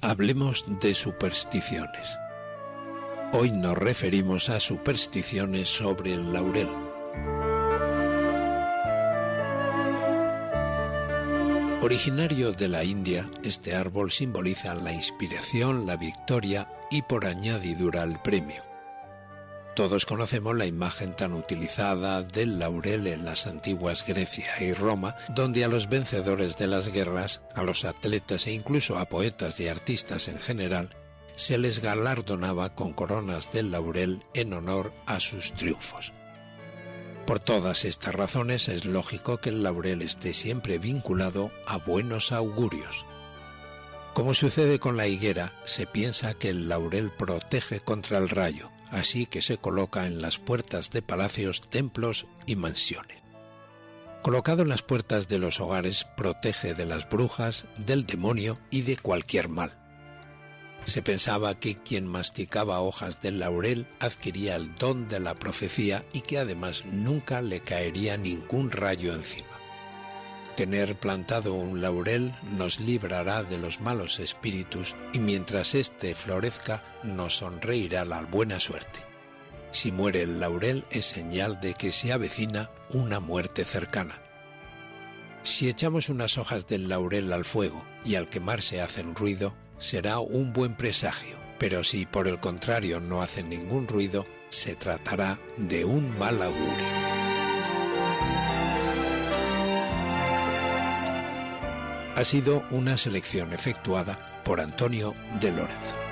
Hablemos de supersticiones. Hoy nos referimos a supersticiones sobre el laurel. Originario de la India, este árbol simboliza la inspiración, la victoria y por añadidura el premio. Todos conocemos la imagen tan utilizada del laurel en las antiguas Grecia y Roma, donde a los vencedores de las guerras, a los atletas e incluso a poetas y artistas en general, se les galardonaba con coronas del laurel en honor a sus triunfos. Por todas estas razones es lógico que el laurel esté siempre vinculado a buenos augurios. Como sucede con la higuera, se piensa que el laurel protege contra el rayo, así que se coloca en las puertas de palacios, templos y mansiones. Colocado en las puertas de los hogares, protege de las brujas, del demonio y de cualquier mal. Se pensaba que quien masticaba hojas del laurel adquiría el don de la profecía y que además nunca le caería ningún rayo encima. Tener plantado un laurel nos librará de los malos espíritus y mientras éste florezca nos sonreirá la buena suerte. Si muere el laurel es señal de que se avecina una muerte cercana. Si echamos unas hojas del laurel al fuego y al quemarse hacen ruido, será un buen presagio, pero si por el contrario no hacen ningún ruido, se tratará de un mal augurio. Ha sido una selección efectuada por Antonio de Lorenzo.